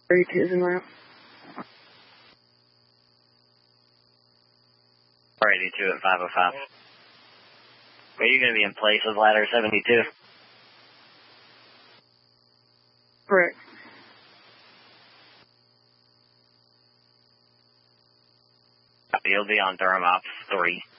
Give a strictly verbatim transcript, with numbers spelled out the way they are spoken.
thirty-two is in route. four eighty-two at five oh five. Are you going to be in place of ladder seventy-two? Correct. You'll be on Durham Ops three.